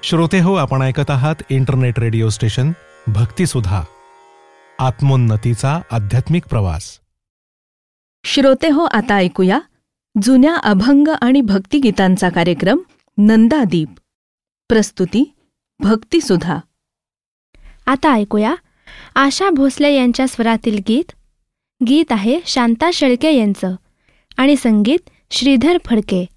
श्रोते हो, आपण ऐकत आहात इंटरनेट रेडिओ स्टेशन भक्तिसुधा, आत्मोन्नतीचा आध्यात्मिक प्रवास. श्रोते हो, आता ऐकूया जुन्या अभंग आणि भक्तिगीतांचा कार्यक्रम नंदादीप. प्रस्तुती भक्तिसुधा. आता ऐकूया आशा भोसले यांच्या स्वरातील गीत. गीत आहे शांता शेळके यांचं आणि संगीत श्रीधर फडके.